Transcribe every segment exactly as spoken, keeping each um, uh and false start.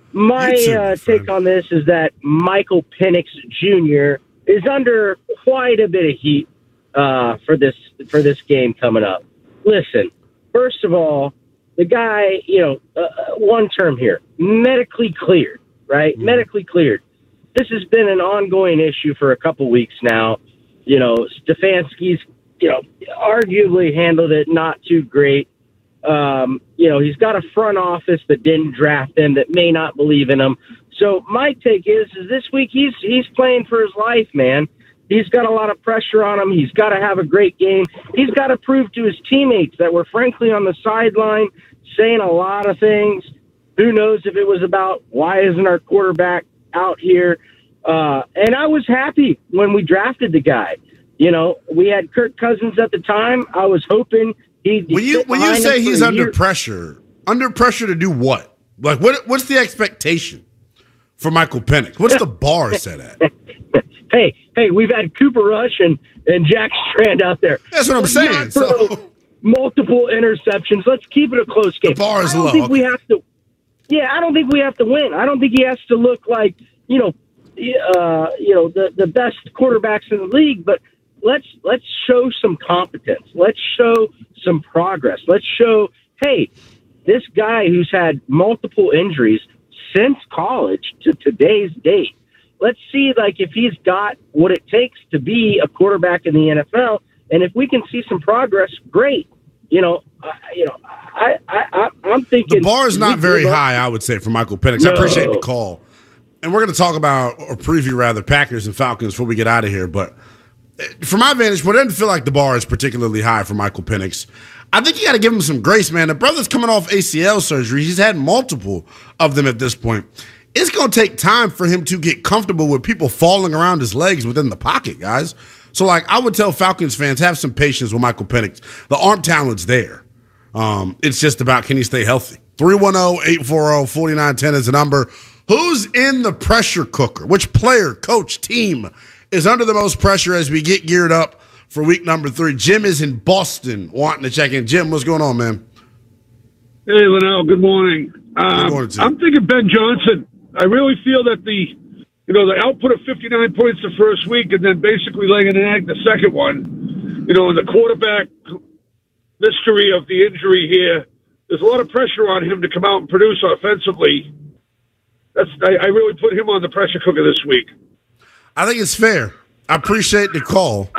My too, uh, take on this is that Michael Penix Junior is under quite a bit of heat uh, for this for this game coming up. Listen, first of all, the guy, you know, uh, one term here, medically cleared, right? Mm. Medically cleared. This has been an ongoing issue for a couple weeks now. You know, Stefanski's, you know, arguably handled it not too great. Um, you know, he's got a front office that didn't draft him, that may not believe in him. So my take is, is this week he's he's playing for his life, man. He's got a lot of pressure on him. He's got to have a great game. He's got to prove to his teammates that were frankly on the sideline saying a lot of things. Who knows if it was about why isn't our quarterback out here? Uh, and I was happy when we drafted the guy. You know, we had Kirk Cousins at the time. I was hoping he'd. When you when you say he's under year. pressure, under pressure to do what? Like what? What's the expectation for Michael Penix? What's the bar set at? Hey, hey, we've had Cooper Rush and, and Jack Strand out there. That's what I'm Let's saying. So multiple interceptions. Let's keep it a close game. The bar is I don't low. Think okay. we have to. Yeah, I don't think we have to win. I don't think he has to look like you know, uh, you know, the the best quarterbacks in the league. But let's let's show some competence. Let's show some progress. Let's show, hey, this guy who's had multiple injuries since college to today's date. Let's see, like, if he's got what it takes to be a quarterback in the N F L, and if we can see some progress, great. You know, uh, you know, I, I, I, I'm thinking the bar is not very high. I would say for Michael Penix. No. I appreciate the call, and we're going to talk about or preview rather Packers and Falcons before we get out of here. But from my vantage point, it doesn't feel like the bar is particularly high for Michael Penix. I think you got to give him some grace, man. The brother's coming off A C L surgery. He's had multiple of them at this point. It's going to take time for him to get comfortable with people falling around his legs within the pocket, guys. So, like, I would tell Falcons fans, have some patience with Michael Penix. The arm talent's there. Um, it's just about, can he stay healthy? three one zero, eight four zero, four nine one zero is the number. Who's in the pressure cooker? Which player, coach, team is under the most pressure as we get geared up for week number three? Jim is in Boston wanting to check in. Jim, what's going on, man? Hey, Linnell, good morning. Um, good morning, I'm thinking Ben Johnson. I really feel that the, you know, the output of fifty-nine points the first week and then basically laying an egg the second one, you know, and the quarterback mystery of the injury here, there's a lot of pressure on him to come out and produce offensively. That's I, I really put him on the pressure cooker this week. I think it's fair. I appreciate the call.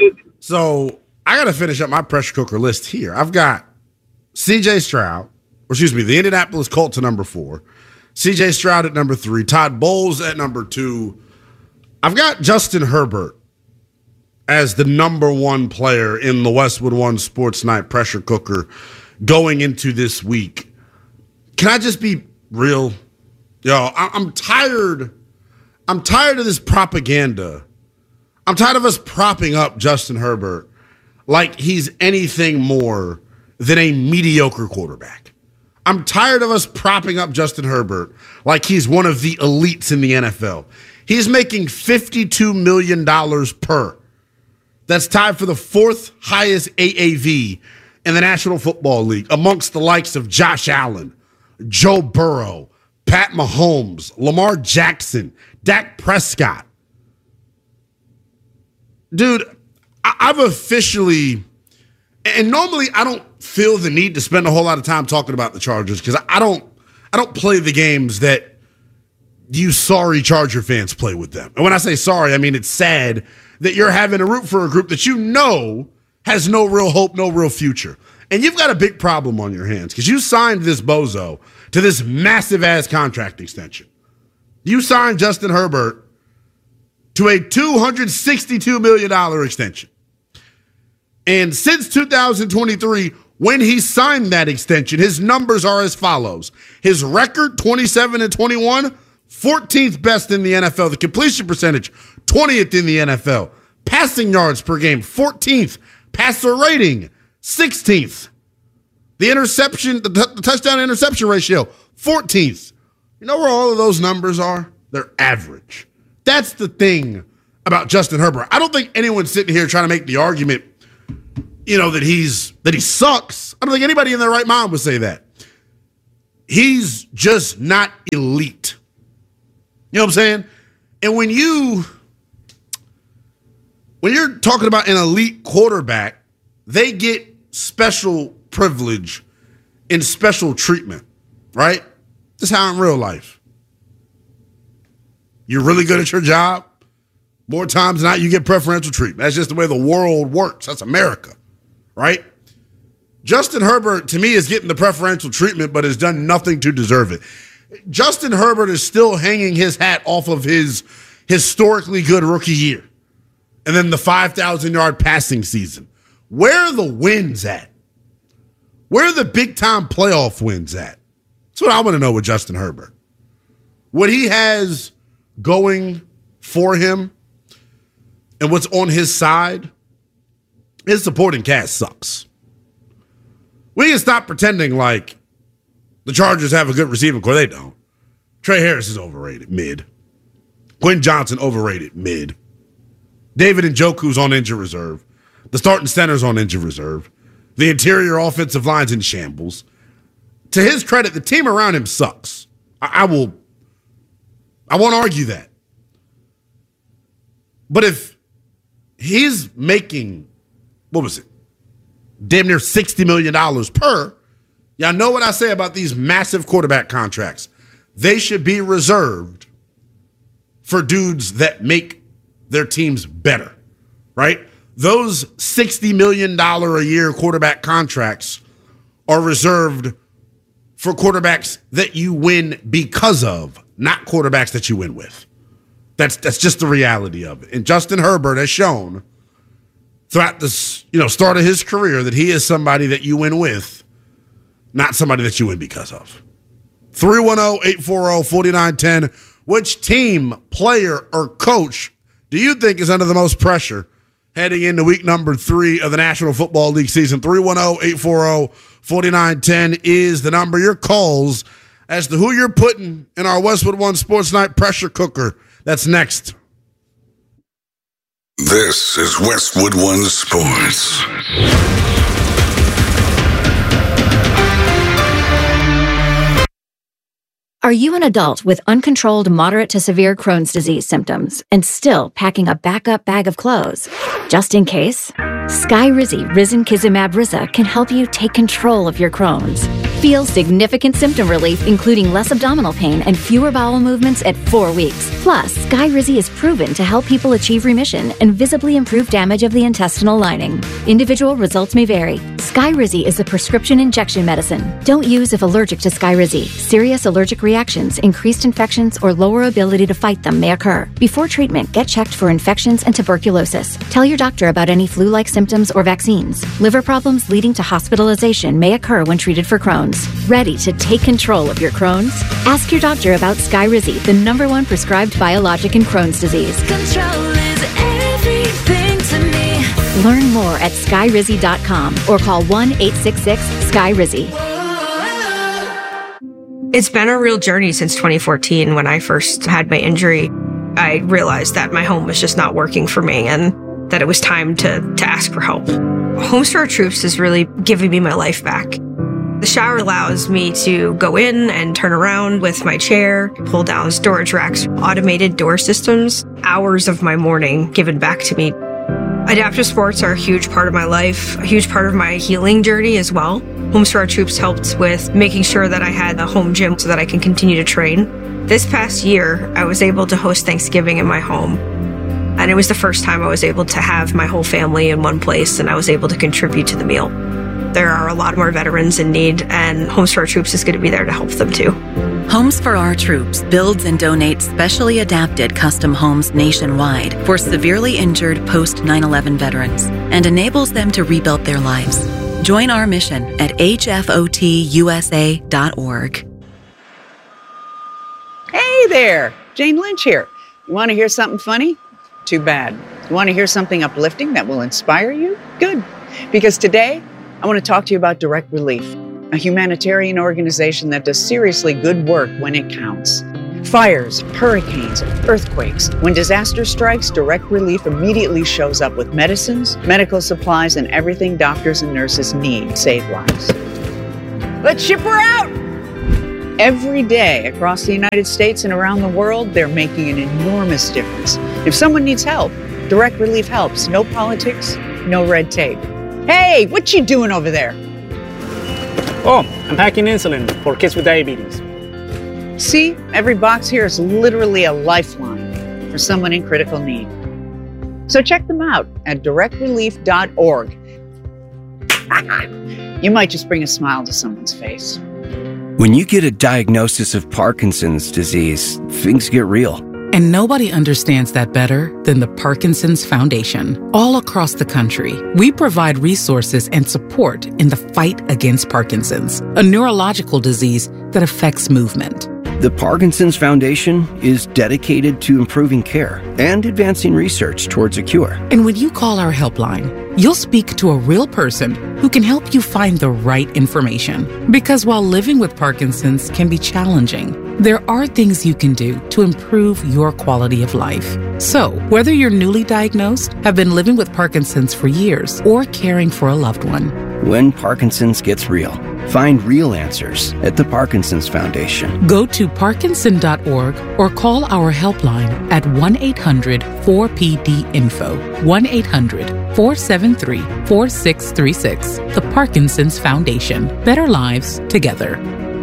So I got to finish up my pressure cooker list here. I've got C J Stroud, or excuse me, the Indianapolis Colts at number four. C J Stroud at number three. Todd Bowles at number two. I've got Justin Herbert as the number one player in the Westwood One Sports Night pressure cooker going into this week. Can I just be real? Yo, I'm tired. I'm tired of this propaganda. I'm tired of us propping up Justin Herbert like he's anything more than a mediocre quarterback. I'm tired of us propping up Justin Herbert like he's one of the elites in the N F L. He's making fifty-two million dollars per. That's tied for the fourth highest A A V in the National Football League amongst the likes of Josh Allen, Joe Burrow, Pat Mahomes, Lamar Jackson, Dak Prescott. Dude, I- I've officially, and normally I don't feel the need to spend a whole lot of time talking about the Chargers because I don't, I don't play the games that you sorry Charger fans play with them. And when I say sorry, I mean it's sad that you're having to root for a group that you know has no real hope, no real future. And you've got a big problem on your hands because you signed this bozo to this massive-ass contract extension. You signed Justin Herbert to a two hundred sixty-two million dollars extension. And since two thousand twenty-three, when he signed that extension, his numbers are as follows. His record, twenty-seven and twenty-one, fourteenth best in the N F L. The completion percentage, twentieth in the N F L. Passing yards per game, fourteenth. Passer rating, sixteenth. The interception, the, t- the touchdown interception ratio, fourteenth. You know where all of those numbers are? They're average. That's the thing about Justin Herbert. I don't think anyone's sitting here trying to make the argument, you know, that he's that he sucks. I don't think anybody in their right mind would say that. he's just not elite. You know what I'm saying? And when you when you're talking about an elite quarterback, they get special privilege and special treatment, right? That's how in real life. You're really good at your job. More times than not, you get preferential treatment. That's just the way the world works. That's America, right? Justin Herbert, to me, is getting the preferential treatment, but has done nothing to deserve it. Justin Herbert is still hanging his hat off of his historically good rookie year and then the five thousand yard passing season. Where are the wins at? Where are the big-time playoff wins at? That's what I want to know with Justin Herbert. What he has going for him and what's on his side, his supporting cast sucks. We can stop pretending like the Chargers have a good receiving core. They don't. Trey Harris is overrated, mid. Quentin Johnson, overrated, mid. David Njoku's on injured reserve. The starting center's on injured reserve. The interior offensive line's in shambles. To his credit, the team around him sucks. I, I will, I won't argue that. But if he's making, what was it? Damn near sixty million dollars per. Y'all know what I say about these massive quarterback contracts. They should be reserved for dudes that make their teams better, right? Those sixty million dollars a year quarterback contracts are reserved for quarterbacks that you win because of, not quarterbacks that you win with. That's that's just the reality of it. And Justin Herbert has shown throughout this, you know, start of his career that he is somebody that you win with, not somebody that you win because of. three one zero, eight four zero, four nine one zero. Which team, player, or coach do you think is under the most pressure heading into week number three of the National Football League season? three one zero, eight four zero, four nine one zero is the number. Your calls as to who you're putting in our Westwood One Sports Night pressure cooker. That's next. This is Westwood One Sports. Are you an adult with uncontrolled moderate to severe Crohn's disease symptoms and still packing a backup bag of clothes? Just in case, Skyrizi Risankizumab Riza can help you take control of your Crohn's. Feel significant symptom relief, including less abdominal pain and fewer bowel movements at four weeks. Plus, Skyrizi is proven to help people achieve remission and visibly improve damage of the intestinal lining. Individual results may vary. Skyrizi is a prescription injection medicine. Don't use if allergic to Skyrizi. Serious allergic reactions, increased infections, or lower ability to fight them may occur. Before treatment, get checked for infections and tuberculosis. Tell your doctor about any flu-like symptoms or vaccines. Liver problems leading to hospitalization may occur when treated for Crohn's. Ready to take control of your Crohn's? Ask your doctor about Skyrizi, the number one prescribed biologic in Crohn's disease. Control is everything to me. Learn more at skyrizi dot com or call one eight six six S K Y R I Z Y. It's been a real journey since twenty fourteen when I first had my injury. I realized that my home was just not working for me and that it was time to, to ask for help. Homes for Our Troops is really giving me my life back. The shower allows me to go in and turn around with my chair, pull down storage racks, automated door systems, hours of my morning given back to me. Adaptive sports are a huge part of my life, a huge part of my healing journey as well. Homes for Our Troops helped with making sure that I had a home gym so that I can continue to train. This past year, I was able to host Thanksgiving in my home. And it was the first time I was able to have my whole family in one place and I was able to contribute to the meal. There are a lot more veterans in need, and Homes for Our Troops is going to be there to help them too. Homes for Our Troops builds and donates specially adapted custom homes nationwide for severely injured post nine eleven veterans and enables them to rebuild their lives. Join our mission at H F O T U S A dot org. Hey there, Jane Lynch here. You want to hear something funny? Too bad. You want to hear something uplifting that will inspire you? Good. Because today, I want to talk to you about Direct Relief, a humanitarian organization that does seriously good work when it counts. Fires, hurricanes, earthquakes. When disaster strikes, Direct Relief immediately shows up with medicines, medical supplies, and everything doctors and nurses need to save lives. Let's ship her out! Every day across the United States and around the world, they're making an enormous difference. If someone needs help, Direct Relief helps. No politics, no red tape. Hey, what you doing over there? Oh, I'm packing insulin for kids with diabetes. See, every box here is literally a lifeline for someone in critical need. So check them out at direct relief dot org. You might just bring a smile to someone's face. When you get a diagnosis of Parkinson's disease, things get real. And nobody understands that better than the Parkinson's Foundation. All across the country, we provide resources and support in the fight against Parkinson's, a neurological disease that affects movement. The Parkinson's Foundation is dedicated to improving care and advancing research towards a cure. And when you call our helpline, you'll speak to a real person who can help you find the right information. Because while living with Parkinson's can be challenging, there are things you can do to improve your quality of life. So, whether you're newly diagnosed, have been living with Parkinson's for years, or caring for a loved one, when Parkinson's gets real, find real answers at the Parkinson's Foundation. Go to parkinson dot org or call our helpline at one eight hundred four P D info, one eight hundred four seven three four six three six. The Parkinson's Foundation. Better lives together.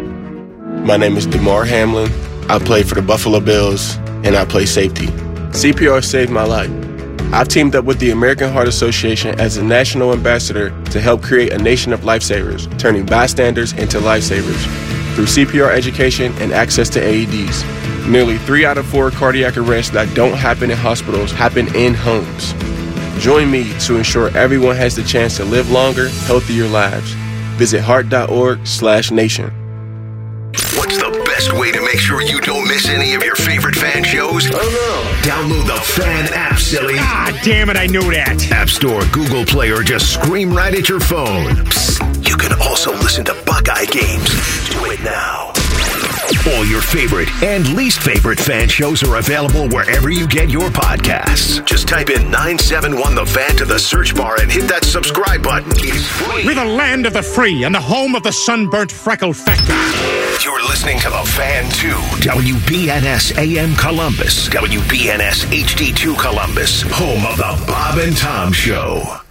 My name is DeMar Hamlin. I play for the Buffalo Bills, and I play safety. C P R saved my life. I've teamed up with the American Heart Association as a national ambassador to help create a nation of lifesavers, turning bystanders into lifesavers through C P R education and access to A E Ds. Nearly three out of four cardiac arrests that don't happen in hospitals happen in homes. Join me to ensure everyone has the chance to live longer, healthier lives. Visit heart dot org slash nation. What's the best way to make sure you don't miss any of your favorite fan shows? Oh no. Download the Fan app, silly. Ah, damn it, I knew that. App Store, Google Play, or just scream right at your phone. Psst, you can also listen to Buckeye games. Do it now. All your favorite and least favorite fan shows are available wherever you get your podcasts. Just type in nine seven one The Fan to the search bar and hit that subscribe button. It's free. We're the land of the free and the home of the sunburnt freckle factor. You're listening to The Fan two, W B N S A M Columbus, W B N S H D two Columbus, home of the Bob and Tom Show.